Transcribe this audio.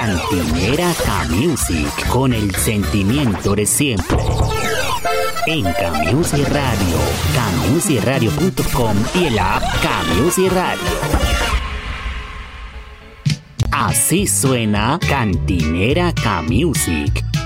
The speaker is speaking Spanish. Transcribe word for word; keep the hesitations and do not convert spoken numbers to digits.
Cantinera K-Music, con el sentimiento de siempre. En K-Music Radio, K Music Radio punto com y el app K-Music Radio. Así suena Cantinera K-Music